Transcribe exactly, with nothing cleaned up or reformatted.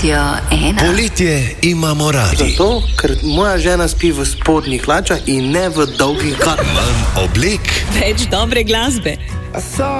Radio ena. Poletje imamo radi. Zato, ker moja žena spi v spodnjih hlačah in ne v dolgih hlačah. Manj oblek. Več dobre glasbe.